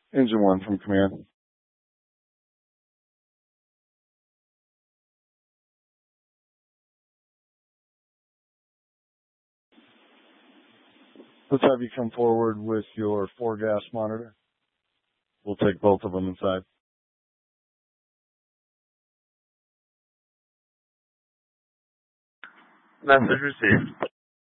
Engine 1 from command. Let's have you come forward with your 4-gas monitor. We'll take both of them inside. Message received.